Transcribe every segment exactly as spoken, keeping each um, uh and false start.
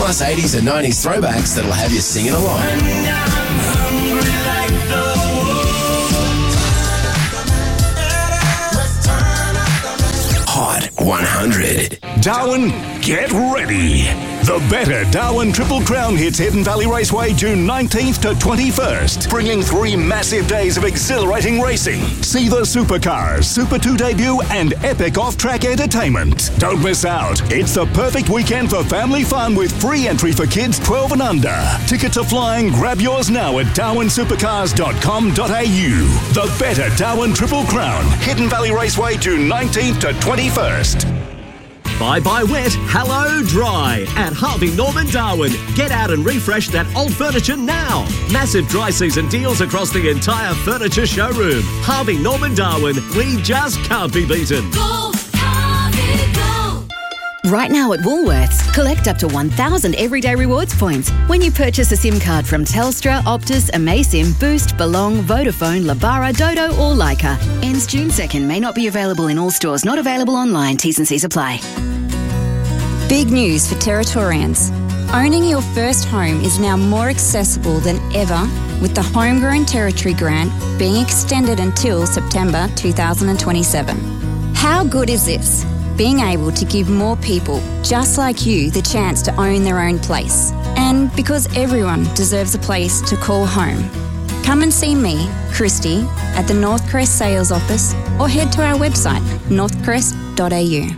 plus eighties and nineties throwbacks that'll have you singing along. Hot one hundred. Darwin, get ready. The better Darwin Triple Crown hits Hidden Valley Raceway June nineteenth to twenty-first, bringing three massive days of exhilarating racing. See the supercars, Super two debut and epic off-track entertainment. Don't miss out. It's the perfect weekend for family fun with free entry for kids twelve and under. Tickets are flying. Grab yours now at darwin supercars dot com dot a u. The better Darwin Triple Crown, Hidden Valley Raceway June nineteenth to twenty-first. Bye bye wet, hello dry at Harvey Norman Darwin. Get out and refresh that old furniture now. Massive dry season deals across the entire furniture showroom. Harvey Norman Darwin, we just can't be beaten. Go, Harvey, go. Right now at Woolworths, collect up to one thousand Everyday Rewards points when you purchase a SIM card from Telstra, Optus, Amaysim, Boost, Belong, Vodafone, Labara, Dodo or Leica. Ends June second. May not be available in all stores. Not available online. T's and C's apply. Big news for Territorians. Owning your first home is now more accessible than ever with the Homegrown Territory Grant being extended until September two thousand twenty-seven. How good is this? Being able to give more people just like you the chance to own their own place. And because everyone deserves a place to call home. Come and see me, Christy, at the Northcrest Sales Office or head to our website, northcrest dot a u.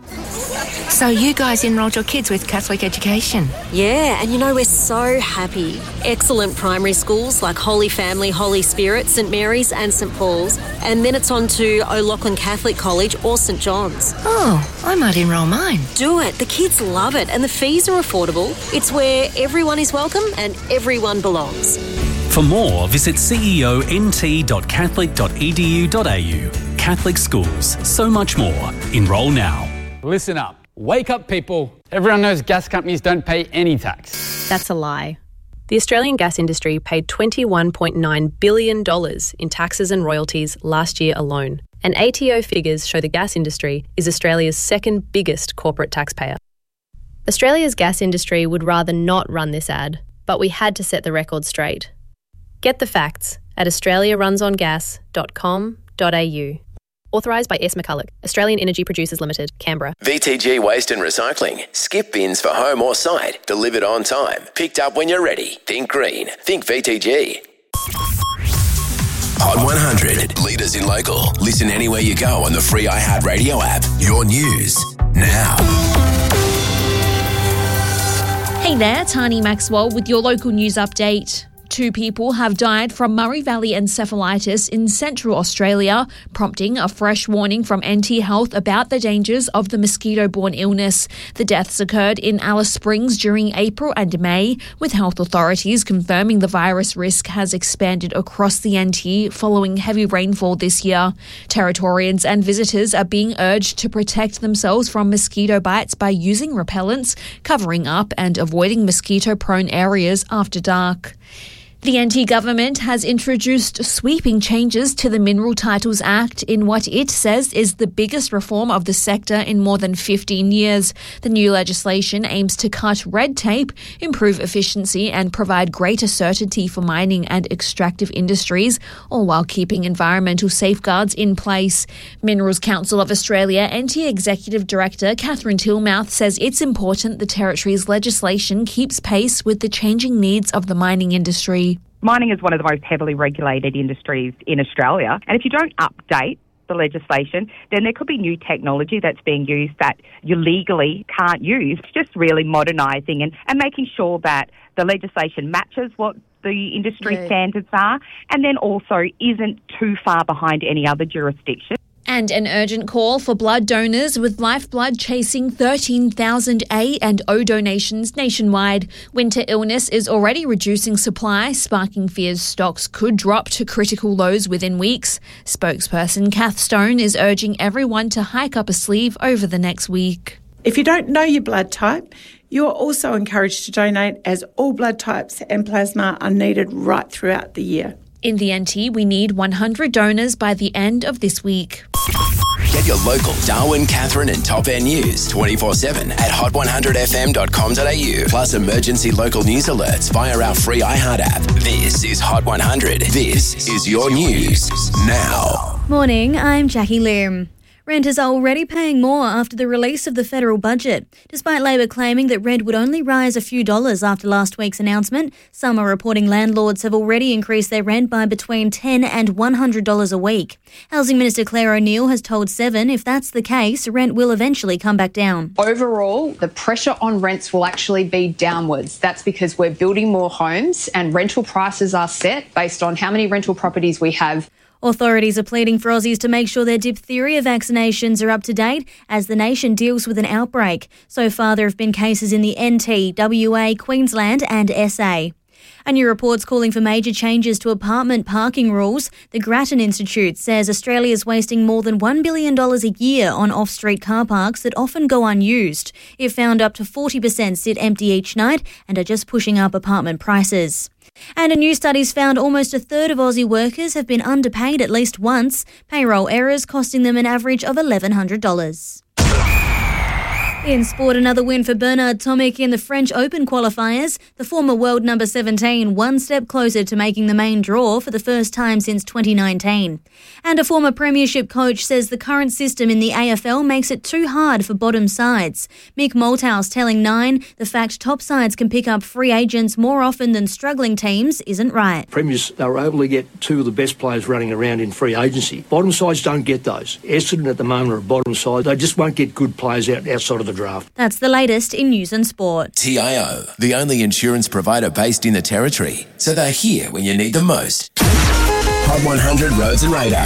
So you guys enrolled your kids with Catholic education? Yeah, and you know, we're so happy. Excellent primary schools like Holy Family, Holy Spirit, St Mary's and St Paul's. And then it's on to O'Loughlin Catholic College or St John's. Oh, I might enrol mine. Do it. The kids love it and the fees are affordable. It's where everyone is welcome and everyone belongs. For more, visit c e o n t dot catholic dot e d u dot a u. Catholic schools, so much more. Enrol now. Listen up. Wake up, people. Everyone knows gas companies don't pay any tax. That's a lie. The Australian gas industry paid twenty-one point nine billion dollars in taxes and royalties last year alone. And A T O figures show the gas industry is Australia's second biggest corporate taxpayer. Australia's gas industry would rather not run this ad, but we had to set the record straight. Get the facts at australia runs on gas dot com dot a u. Authorised by S. McCulloch, Australian Energy Producers Limited, Canberra. V T G Waste and Recycling. Skip bins for home or site. Delivered on time. Picked up when you're ready. Think green. Think V T G. Hot one hundred. Leaders in local. Listen anywhere you go on the free iHeartRadio app. Your news now. Hey there, Tani Maxwell with your local news update. Two people have died from Murray Valley encephalitis in Central Australia, prompting a fresh warning from N T Health about the dangers of the mosquito-borne illness. The deaths occurred in Alice Springs during April and May, with health authorities confirming the virus risk has expanded across the N T following heavy rainfall this year. Territorians and visitors are being urged to protect themselves from mosquito bites by using repellents, covering up and avoiding mosquito-prone areas after dark. The N T government has introduced sweeping changes to the Mineral Titles Act in what it says is the biggest reform of the sector in more than fifteen years. The new legislation aims to cut red tape, improve efficiency and provide greater certainty for mining and extractive industries, all while keeping environmental safeguards in place. Minerals Council of Australia N T Executive Director Catherine Tillmouth says it's important the Territory's legislation keeps pace with the changing needs of the mining industry. Mining is one of the most heavily regulated industries in Australia, and if you don't update the legislation, then there could be new technology that's being used that you legally can't use. It's just really modernising and, and making sure that the legislation matches what the industry yeah. standards are, and then also isn't too far behind any other jurisdiction. And an urgent call for blood donors, with Lifeblood chasing thirteen thousand A and O donations nationwide. Winter illness is already reducing supply, sparking fears stocks could drop to critical lows within weeks. Spokesperson Kath Stone is urging everyone to hike up a sleeve over the next week. If you don't know your blood type, you are also encouraged to donate, as all blood types and plasma are needed right throughout the year. In the N T, we need one hundred donors by the end of this week. Get your local Darwin, Catherine and Top End news twenty-four seven at hot one hundred f m dot com dot a u. Plus emergency local news alerts via our free iHeart app. This is Hot one hundred. This is your news now. Morning, I'm Jackie Lim. Renters are already paying more after the release of the federal budget. Despite Labor claiming that rent would only rise a few dollars after last week's announcement, some are reporting landlords have already increased their rent by between ten dollars and one hundred dollars a week. Housing Minister Claire O'Neil has told Seven if that's the case, rent will eventually come back down. Overall, the pressure on rents will actually be downwards. That's because we're building more homes and rental prices are set based on how many rental properties we have. Authorities are pleading for Aussies to make sure their diphtheria vaccinations are up to date as the nation deals with an outbreak. So far, there have been cases in the N T, W A, Queensland and S A. A new report's calling for major changes to apartment parking rules. The Grattan Institute says Australia is wasting more than one billion dollars a year on off-street car parks that often go unused. It found up to forty percent sit empty each night and are just pushing up apartment prices. And a new study's found almost a third of Aussie workers have been underpaid at least once, payroll errors costing them an average of eleven hundred dollars. In sport, another win for Bernard Tomic in the French Open qualifiers. The former world number seventeen one step closer to making the main draw for the first time since twenty nineteen. And a former premiership coach says the current system in the A F L makes it too hard for bottom sides. Mick Malthouse telling Nine the fact top sides can pick up free agents more often than struggling teams isn't right. Premiers are able to get two of the best players running around in free agency. Bottom sides don't get those. Essendon at the moment are a bottom side. They just won't get good players out outside of the draft. That's the latest in news and sport. T I O, the only insurance provider based in the Territory, so they're here when you need them most. Hot one hundred Roads and Radar.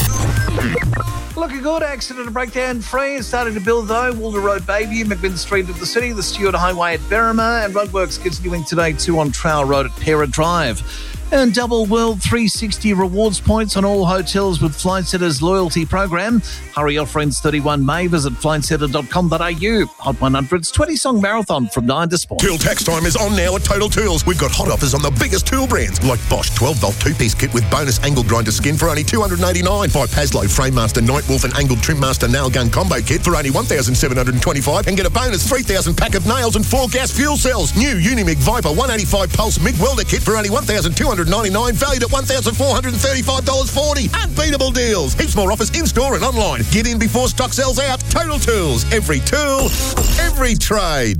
Looking good, accident and breakdown free. It's starting to build though. Walter Road, Baby, McMinn Street of the City, the Stewart Highway at Berrima, and roadworks continuing today too on Trail Road at Pera Drive. Earn double World three sixty rewards points on all hotels with Flight Centre's loyalty program. Hurry off Friends thirty-one May. Visit flight centre dot com dot a u. Hot one hundred's twenty-song marathon from nine to sport. Tool tax time is on now at Total Tools. We've got hot offers on the biggest tool brands like Bosch twelve volt two-piece kit with bonus angle grinder skin for only two hundred eighty-nine dollars. Buy Paslow Frame Master Nightwolf and Angled Trim Master Nail Gun Combo Kit for only one thousand seven hundred twenty-five dollars and get a bonus three thousand pack of nails and four gas fuel cells. New Unimig Viper one eighty-five Pulse MIG Welder Kit for only one thousand two hundred ninety-nine dollars, valued at one thousand four hundred thirty-five dollars forty. Unbeatable deals. Heaps more offers in-store and online. Get in before stock sells out. Total Tools. Every tool, every trade.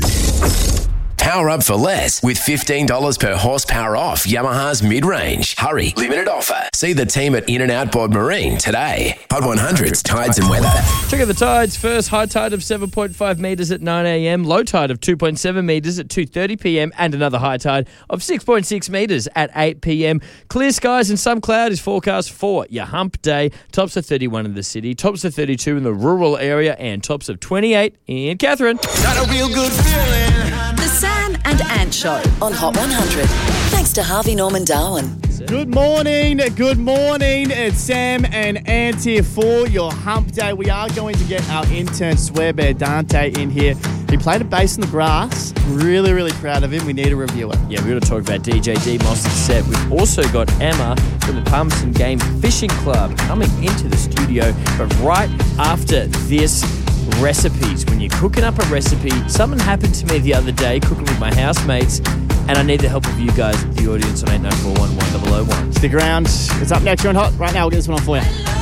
Power up for less with fifteen dollars per horsepower off Yamaha's mid-range. Hurry, limited offer. See the team at In-N Outboard Marine today. Hot one hundred's tides and weather. Check out the tides first. High tide of seven point five metres at nine a m. Low tide of two point seven metres at two thirty p m. And another high tide of six point six metres at eight p m. Clear skies and some cloud is forecast for your hump day. Tops of thirty-one in the city. Tops of thirty-two in the rural area. And tops of twenty-eight in Catherine. Got a real good feeling. The Sam and Ant Show on Hot one hundred. Thanks to Harvey Norman Darwin. Good morning, good morning. It's Sam and Ant here for your hump day. We are going to get our intern Swear Bear Dante in here. He played a bass in the grass. Really, really proud of him. We need to review it. Yeah, we're going to talk about D J D Moss's set. We've also got Emma from the Palmerston Game Fishing Club coming into the studio. But right after this, recipes. When you're cooking up a recipe, something happened to me the other day cooking with my housemates, and I need the help of you guys, the audience, on eight nine four one one zero zero one. Stick around. It's up next. You're on Hot. Right now, we'll get this one on for you.